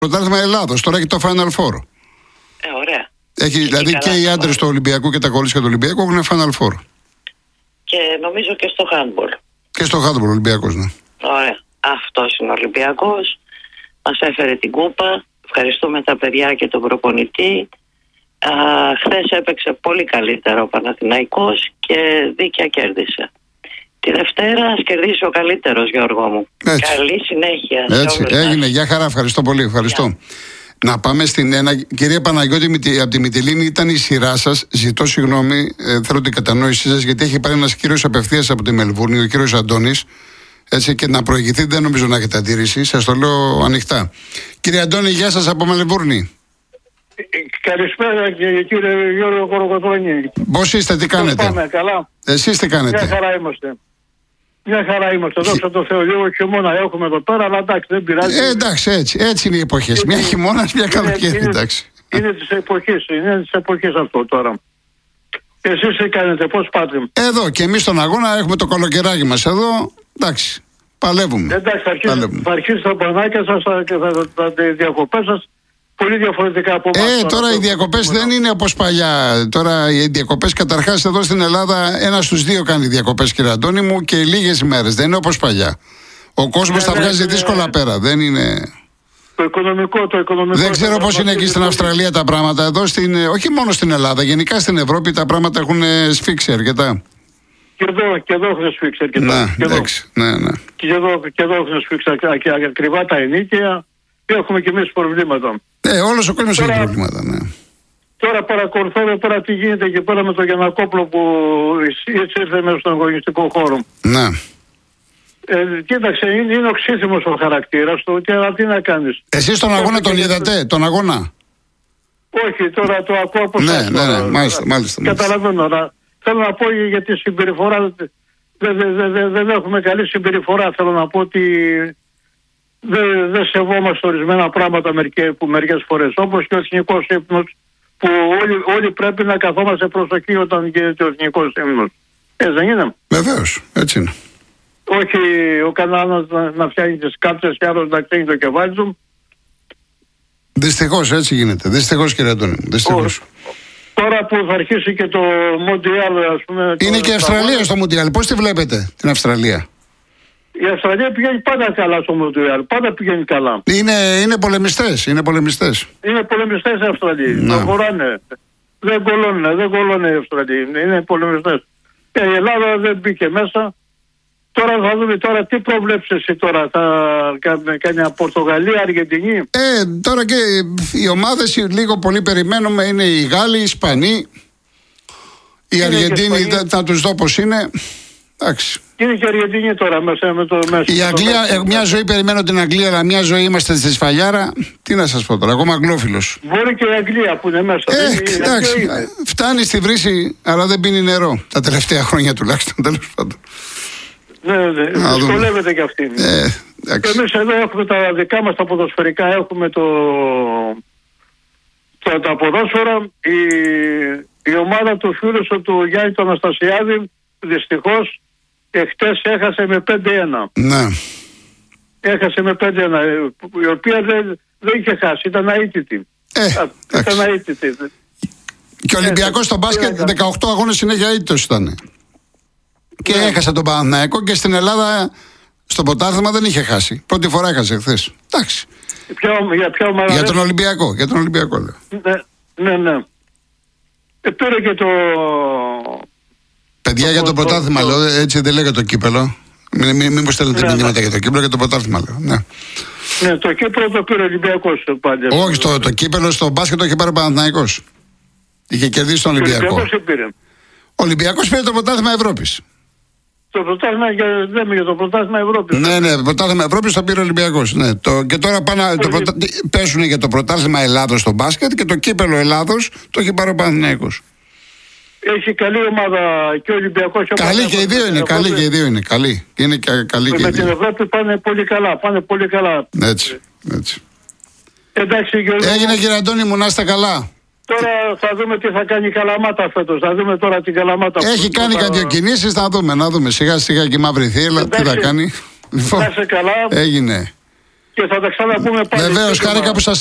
Πρωτάθλημα Ελλάδος, τώρα έχει το Final Four. Ωραία. Έχει, δηλαδή και οι άντρες του Ολυμπιακού και τα κορίτσια του Ολυμπιακού έχουν Final Four. Και νομίζω και στο handball. Και στο handball Ολυμπιακός, ναι. Ωραία. Αυτός είναι ο Ολυμπιακός. Μας έφερε την κούπα. Ευχαριστούμε τα παιδιά και τον προπονητή. Χθες έπαιξε πολύ καλύτερο ο Παναθηναϊκός και δίκαια κέρδισε. Τη Δευτέρα ας κερδίσει ο καλύτερος, Γιώργο μου. Έτσι. Καλή συνέχεια. Έτσι, έγινε. Γεια χαρά, ευχαριστώ πολύ. Ευχαριστώ. Να πάμε στην ένα. Κυρία Παναγιώτη, από τη Μυτιλήνη ήταν η σειρά σας. Ζητώ συγγνώμη, θέλω την κατανόησή σας, γιατί έχει πάρει ένας κύριος απευθείας από τη Μελβούρνη, ο κύριος Αντώνης. Έτσι, και να προηγηθείτε, δεν νομίζω να έχετε αντίρρηση. Σας το λέω ανοιχτά. Κύριε Αντώνη, γεια σας από Μελβούρνη. Καλησπέρα κύριε Γιώργο Κοροκοτρώνη. Πώς είστε, τι κάνετε? Πάμε καλά. Εσείς τι κάνετε? Μια χαρά είμαστε. Μια χαρά είμαστε. Δόξα τω Θεώ, λίγο χειμώνα έχουμε εδώ πέρα, αλλά εντάξει, δεν πειράζει. Εντάξει, έτσι είναι οι εποχές. Μια χειμώνας, μια καλοκαίρι. Είναι της εποχής αυτό τώρα. Και εσείς τι κάνετε, πώς πάτε? Εδώ και εμείς στον αγώνα έχουμε το καλοκαιράκι μας εδώ. Εντάξει, παλεύουμε. Εντάξει, θα αρχίσει τα πανάκια σας και τα διακοπές σας πολύ διαφορετικά από εμάς. Τώρα οι διακοπές δεν είναι όπως παλιά. Τώρα οι διακοπές καταρχάς εδώ στην Ελλάδα, ένας στους δύο κάνει διακοπές, κύριε Αντώνη μου, και λίγες ημέρες. Δεν είναι όπως παλιά. Ο κόσμος τα βγάζει δύσκολα πέρα. Δεν είναι. Το οικονομικό. Δεν ξέρω πώς είναι εκεί στην Αυστραλία τα πράγματα. Εδώ όχι μόνο στην Ελλάδα, γενικά στην Ευρώπη τα πράγματα έχουν σφίξει αρκετά. Και εδώ έχουν σφίξει αρκετά. Ναι. Και εδώ έχουν σφίξει ακριβά τα ενίκαια. Έχουμε και εμείς προβλήματα. Όλος ο κόσμος έχει προβλήματα, ναι. Τώρα παρακολουθώ τώρα τι γίνεται και πέρα με τον Γιαννακόπουλο που έτσι ήρθε μέσα στον αγωνιστικό χώρο. Ναι. Κοίταξε, είναι οξύθυμος ο χαρακτήρας του και τι να κάνεις. Εσείς τον αγώνα τον είδατε, τον αγώνα? Όχι, τώρα το ακούω από εσάς. Ναι, μάλιστα. Καταλαβαίνω, αλλά θέλω να πω για τη συμπεριφορά. Δεν έχουμε καλή συμπεριφορά. Θέλω να πω ότι δεν σεβόμαστε ορισμένα πράγματα μερικές φορές. Όπως και ο εθνικός ύμνος, που όλοι πρέπει να καθόμαστε προσοχή όταν γίνεται ο εθνικός ύμνος. Δεν είναι? Βεβαίως, έτσι είναι. Όχι ο κανένας να φτιάχνει τις κάψες και άλλος να ξύνει το κεφάλι του. Δυστυχώς έτσι γίνεται. Δυστυχώς, κύριε Αντώνη. Δυστυχώς. Τώρα που θα αρχίσει και το Μοντιάλ, ας πούμε. Είναι και η Αυστραλία στο Μοντιάλ. Πώς τη βλέπετε την Αυστραλία? Η Αυστραλία πηγαίνει πάντα καλά στο Μοντιάλ. Πάντα πηγαίνει καλά. Είναι πολεμιστές. Είναι πολεμιστές οι Αυστραλοί. Το χωράνε. Δεν κολλώνε οι Αυστραλοί. Είναι πολεμιστές. Και η Ελλάδα δεν μπήκε μέσα. Τώρα θα δούμε τι πρόβλεψες εσύ τώρα. Θα κάνει Πορτογαλία, Αργεντινή. Τώρα και οι ομάδες λίγο πολύ περιμένουμε. Είναι οι Γάλλοι, οι Ισπανοί. Η Αργεντινή θα τους δω πώς είναι. Εντάξει. Είναι και η Αργεντινή τώρα μέσα με το μέσο. Η Αγγλία, μια ζωή περιμένω την Αγγλία, αλλά μια ζωή είμαστε στη σφαλιάρα. Τι να σας πω τώρα, εγώ είμαι αγγλόφιλος. Μπορεί και η Αγγλία που είναι μέσα. Εντάξει, φτάνει στη βρύση, αλλά δεν πίνει νερό. Τα τελευταία χρόνια τουλάχιστον, τέλος πάντων. Ναι, δυσκολεύεται κι αυτή. Εμείς εδώ έχουμε τα δικά μας τα ποδοσφαιρικά, έχουμε τα ποδόσφαιρα. Η ομάδα του φίλου του Γιάννη του Αναστασιάδη δυστυχώς χτες έχασε με 5-1. Ναι. Έχασε με 5-1, η οποία δεν είχε χάσει, ήταν αίτητη. Ήταν αίτητη. Και ο Ολυμπιακός στο μπάσκετ 18 αγώνες συνέχεια αίτητος ήταν. Και έχασε τον Παναθηναϊκό, και στην Ελλάδα στο πρωτάθλημα δεν είχε χάσει. Πρώτη φορά έχασε χθες. Εντάξει. Για τον Ολυμπιακό. Για τον Ολυμπιακό λέω. Ναι. Πήρε και το... Παιδιά, για το πρωτάθλημα λέω, έτσι δεν λέγεται το κύπελο. Μην μου στέλνετε μηνύματα για το κύπελο, για το πρωτάθλημα λέω. Ναι, το κύπελο το πήρε ο Ολυμπιακός πάλι. Όχι, το κύπελο στο μπάσκετ το είχε πάρει ο Παναθηναϊκός. Είχε κερδίσει τον Ολυμπιακό. Ο Ολυμπιακός πήρε το πρωτάθλημα Ευρώπης. Το πρωτάθλημα, λέμε για το πρωτάθλημα Ευρώπης. Ναι, το πρωτάθλημα Ευρώπης το πήρε ο Ολυμπιακός. Ναι. Και τώρα πέσουν για το πρωτάθλημα Ελλάδος στο μπάσκετ, και το κύπελο Ελλάδος το έχει πάρει ο Παναθηναϊκός. Έχει καλή ομάδα και ο Ολυμπιακός. Καλή και οι δύο είναι. Καλή και οι δύο είναι. Καλή. Είναι καλή και με την Ευρώπη πάνε πολύ καλά. Έτσι. Εντάξει, έγινε, κύριε Αντώνη μου, να είστε καλά. Τώρα θα δούμε τι θα κάνει η Καλαμάτα φέτος. Θα δούμε τώρα την Καλαμάτα. Έχει κάνει κάτι κινήσεις, να δούμε. Σιγά σιγά και η μαύρη θύελα, τι θα κάνει. Να είσαι καλά. Έγινε. και θα τα ξαναπούμε πάλι. Βεβαίως, χάρηκα που σας